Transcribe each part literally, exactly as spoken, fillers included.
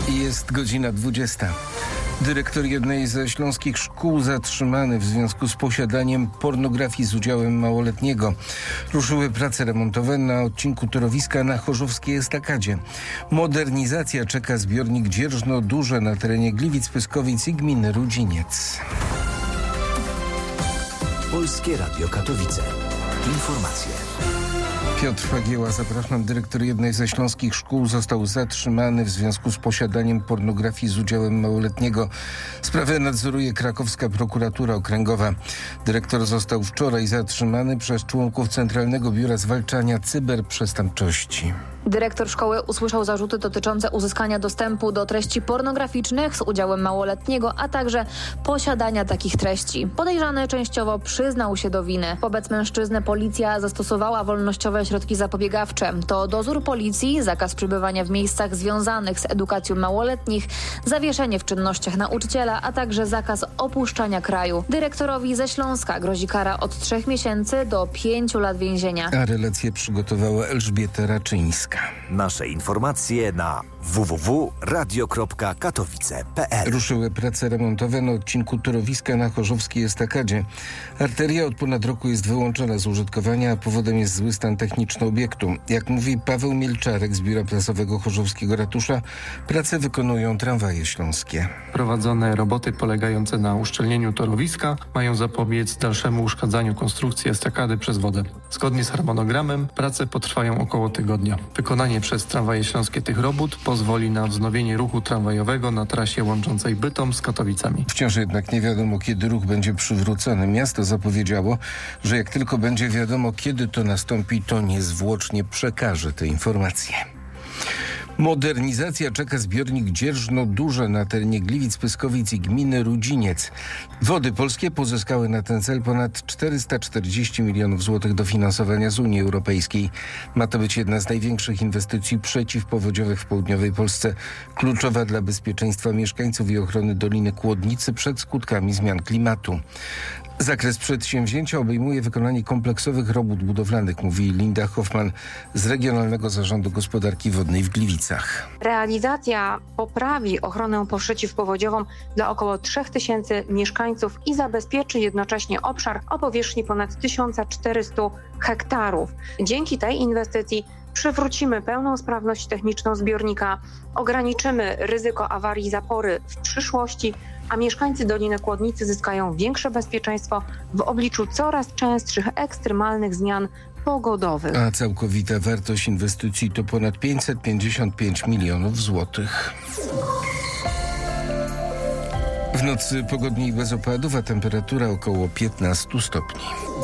Jest godzina dwudziesta. Dyrektor jednej ze śląskich szkół zatrzymany w związku z posiadaniem pornografii z udziałem małoletniego. Ruszyły prace remontowe na odcinku torowiska na Chorzowskiej Estakadzie. Modernizacja czeka zbiornik Dzierżno-Duże na terenie Gliwic-Pyskowic i gminy Rudziniec. Polskie Radio Katowice. Informacje. Piotr Fagieła, zapraszam. Dyrektor jednej ze śląskich szkół został zatrzymany w związku z posiadaniem pornografii z udziałem małoletniego. Sprawę nadzoruje krakowska prokuratura okręgowa. Dyrektor został wczoraj zatrzymany przez członków Centralnego Biura Zwalczania Cyberprzestępczości. Dyrektor szkoły usłyszał zarzuty dotyczące uzyskania dostępu do treści pornograficznych z udziałem małoletniego, a także posiadania takich treści. Podejrzany częściowo przyznał się do winy. Wobec mężczyzny policja zastosowała wolnościowe środki zapobiegawcze. To dozór policji, zakaz przebywania w miejscach związanych z edukacją małoletnich, zawieszenie w czynnościach nauczyciela, a także zakaz opuszczania kraju. Dyrektorowi ze Śląska grozi kara od trzech miesięcy do pięciu lat więzienia. A relację przygotowała Elżbieta Raczyńska. Nasze informacje na w w w kropka radio kropka katowice kropka p l. Ruszyły prace remontowe na odcinku torowiska na Chorzowskiej Estakadzie. Arteria od ponad roku jest wyłączona z użytkowania, a powodem jest zły stan techniczny obiektu. Jak mówi Paweł Mielczarek z Biura Prasowego Chorzowskiego Ratusza, prace wykonują Tramwaje Śląskie. Prowadzone roboty polegające na uszczelnieniu torowiska mają zapobiec dalszemu uszkadzaniu konstrukcji estakady przez wodę. Zgodnie z harmonogramem prace potrwają około tygodnia. Wykonanie przez Tramwaje Śląskie tych robót pozwoli na wznowienie ruchu tramwajowego na trasie łączącej Bytom z Katowicami. Wciąż jednak nie wiadomo, kiedy ruch będzie przywrócony. Miasto zapowiedziało, że jak tylko będzie wiadomo, kiedy to nastąpi, to niezwłocznie przekaże te informacje. Modernizacja czeka zbiornik Dzierżno-Duże na terenie Gliwic-Pyskowic i gminy Rudziniec. Wody Polskie pozyskały na ten cel ponad czterysta czterdzieści milionów złotych dofinansowania z Unii Europejskiej. Ma to być jedna z największych inwestycji przeciwpowodziowych w południowej Polsce, kluczowa dla bezpieczeństwa mieszkańców i ochrony Doliny Kłodnicy przed skutkami zmian klimatu. Zakres przedsięwzięcia obejmuje wykonanie kompleksowych robót budowlanych, mówi Linda Hoffman z Regionalnego Zarządu Gospodarki Wodnej w Gliwicach. Realizacja poprawi ochronę przeciwpowodziową dla około trzy tysiące mieszkańców i zabezpieczy jednocześnie obszar o powierzchni ponad tysiąc czterysta hektarów. Dzięki tej inwestycji przywrócimy pełną sprawność techniczną zbiornika, ograniczymy ryzyko awarii i zapory w przyszłości, a mieszkańcy Doliny Kłodnicy zyskają większe bezpieczeństwo w obliczu coraz częstszych ekstremalnych zmian pogodowych. A całkowita wartość inwestycji to ponad pięćset pięćdziesiąt pięć milionów złotych. W nocy pogodnie i bez opadów, a temperatura około piętnaście stopni.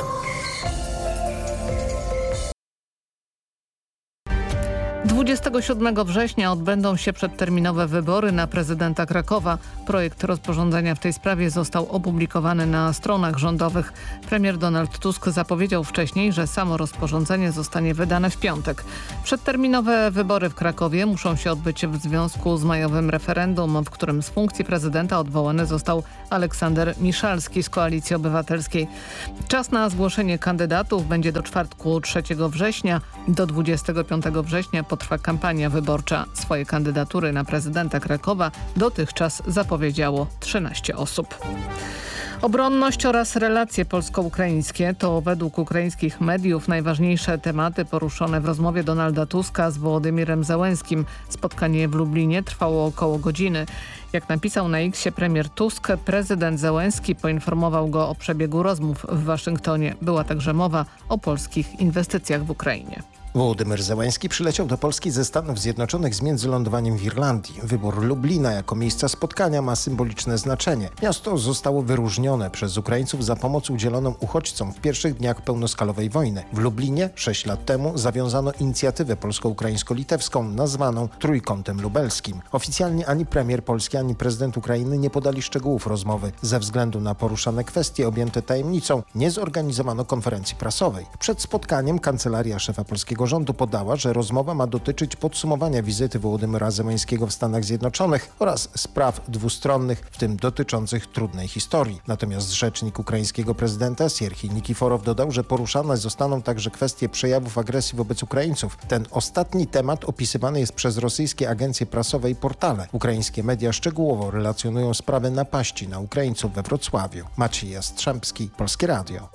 dwudziestego siódmego września odbędą się przedterminowe wybory na prezydenta Krakowa. Projekt rozporządzenia w tej sprawie został opublikowany na stronach rządowych. Premier Donald Tusk zapowiedział wcześniej, że samo rozporządzenie zostanie wydane w piątek. Przedterminowe wybory w Krakowie muszą się odbyć w związku z majowym referendum, w którym z funkcji prezydenta odwołany został Aleksander Miszalski z Koalicji Obywatelskiej. Czas na zgłoszenie kandydatów będzie do czwartku trzeciego września. Do dwudziestego piątego września potrwa kampania wyborcza. Swoje kandydatury na prezydenta Krakowa dotychczas zapowiedziało trzynaście osób. Obronność oraz relacje polsko-ukraińskie to według ukraińskich mediów najważniejsze tematy poruszone w rozmowie Donalda Tuska z Wołodymirem Zełenskim. Spotkanie w Lublinie trwało około godziny. Jak napisał na X premier Tusk, prezydent Zełenski poinformował go o przebiegu rozmów w Waszyngtonie. Była także mowa o polskich inwestycjach w Ukrainie. Wołodymyr Zełenski przyleciał do Polski ze Stanów Zjednoczonych z międzylądowaniem w Irlandii. Wybór Lublina jako miejsca spotkania ma symboliczne znaczenie. Miasto zostało wyróżnione przez Ukraińców za pomoc udzieloną uchodźcom w pierwszych dniach pełnoskalowej wojny. W Lublinie sześć lat temu zawiązano inicjatywę polsko-ukraińsko-litewską nazwaną Trójkątem Lubelskim. Oficjalnie ani premier Polski, ani prezydent Ukrainy nie podali szczegółów rozmowy. Ze względu na poruszane kwestie objęte tajemnicą nie zorganizowano konferencji prasowej. Przed spotkaniem kancelaria szefa polskiego ukraińskiego rządu podała, że rozmowa ma dotyczyć podsumowania wizyty Wołodymyra Zełańskiego w Stanach Zjednoczonych oraz spraw dwustronnych, w tym dotyczących trudnej historii. Natomiast rzecznik ukraińskiego prezydenta Sierhij Nikiforow dodał, że poruszane zostaną także kwestie przejawów agresji wobec Ukraińców. Ten ostatni temat opisywany jest przez rosyjskie agencje prasowe i portale. Ukraińskie media szczegółowo relacjonują sprawę napaści na Ukraińców we Wrocławiu. Maciej Jastrzębski, Polskie Radio.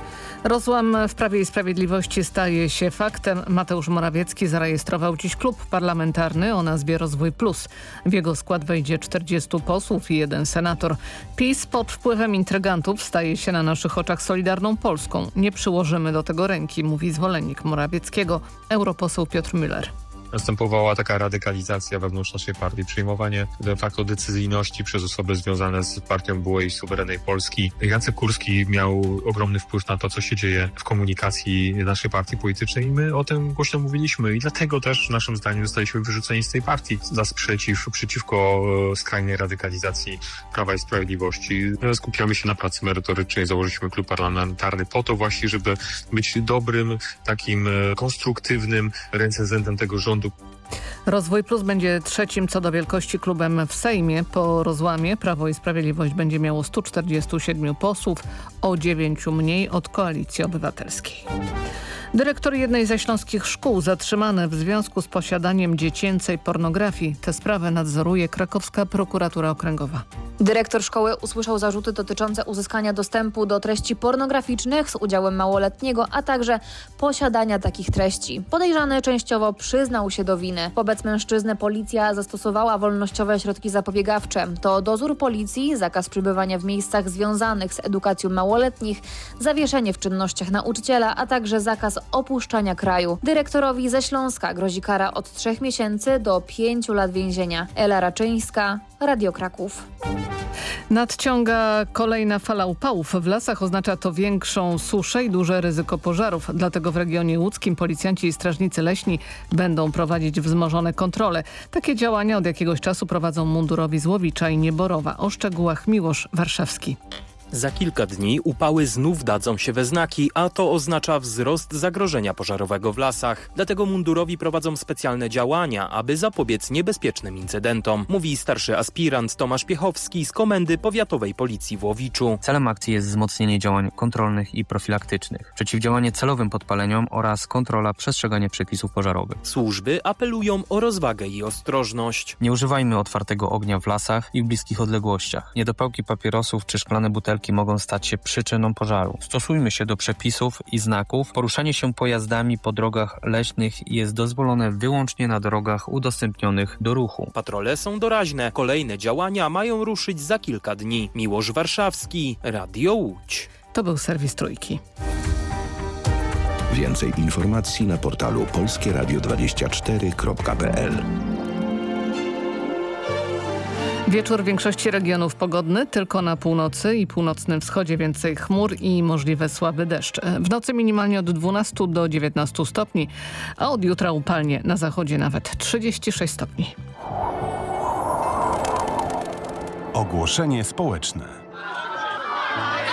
Rozłam w Prawie i Sprawiedliwości staje się faktem. Mateusz Morawiecki zarejestrował dziś klub parlamentarny o nazwie Rozwój Plus. W jego skład wejdzie czterdziestu posłów i jeden senator. PiS pod wpływem intrygantów staje się na naszych oczach Solidarną Polską. Nie przyłożymy do tego ręki, mówi zwolennik Morawieckiego, europoseł Piotr Müller. Następowała taka radykalizacja wewnątrz naszej partii, przyjmowanie de facto decyzyjności przez osoby związane z partią byłej suwerennej Polski. Jacek Kurski miał ogromny wpływ na to, co się dzieje w komunikacji naszej partii politycznej i my o tym głośno mówiliśmy i dlatego też naszym zdaniem zostaliśmy wyrzuceni z tej partii za sprzeciw przeciwko skrajnej radykalizacji Prawa i Sprawiedliwości. Skupiamy się na pracy merytorycznej, założyliśmy klub parlamentarny po to właśnie, żeby być dobrym, takim konstruktywnym recenzentem tego rządu. Rozwój Plus będzie trzecim co do wielkości klubem w Sejmie. Po rozłamie Prawo i Sprawiedliwość będzie miało stu czterdziestu siedmiu posłów, o dziewięciu mniej od Koalicji Obywatelskiej. Dyrektor jednej ze śląskich szkół zatrzymany w związku z posiadaniem dziecięcej pornografii. Tę sprawę nadzoruje krakowska prokuratura okręgowa. Dyrektor szkoły usłyszał zarzuty dotyczące uzyskania dostępu do treści pornograficznych z udziałem małoletniego, a także posiadania takich treści. Podejrzany częściowo przyznał się do winy. Wobec mężczyzny policja zastosowała wolnościowe środki zapobiegawcze. To dozór policji, zakaz przebywania w miejscach związanych z edukacją małoletnich, zawieszenie w czynnościach nauczyciela, a także zakaz opuszczania kraju. Dyrektorowi ze Śląska grozi kara od trzech miesięcy do pięciu lat więzienia. Ela Raczyńska, Radio Kraków. Nadciąga kolejna fala upałów. W lasach oznacza to większą suszę i duże ryzyko pożarów. Dlatego w regionie łódzkim policjanci i strażnicy leśni będą prowadzić wzmożone kontrole. Takie działania od jakiegoś czasu prowadzą mundurowi z Łowicza i Nieborowa. O szczegółach Miłosz Warszawski. Za kilka dni upały znów dadzą się we znaki, a to oznacza wzrost zagrożenia pożarowego w lasach. Dlatego mundurowi prowadzą specjalne działania, aby zapobiec niebezpiecznym incydentom, mówi starszy aspirant Tomasz Piechowski z Komendy Powiatowej Policji w Łowiczu. Celem akcji jest wzmocnienie działań kontrolnych i profilaktycznych, przeciwdziałanie celowym podpaleniom oraz kontrola przestrzegania przepisów pożarowych. Służby apelują o rozwagę i ostrożność. Nie używajmy otwartego ognia w lasach i w bliskich odległościach. Niedopałki papierosów czy szklane butelki mogą stać się przyczyną pożaru. Stosujmy się do przepisów i znaków. Poruszanie się pojazdami po drogach leśnych jest dozwolone wyłącznie na drogach udostępnionych do ruchu. Patrole są doraźne. Kolejne działania mają ruszyć za kilka dni. Miłosz Warszawski, Radio Łódź. To był serwis Trójki. Więcej informacji na portalu polskie radio dwadzieścia cztery kropka p l. Wieczór w większości regionów pogodny, tylko na północy i północnym wschodzie więcej chmur i możliwe słaby deszcz. W nocy minimalnie od dwunastu do dziewiętnastu stopni, a od jutra upalnie, na zachodzie nawet trzydzieści sześć stopni. Ogłoszenie społeczne.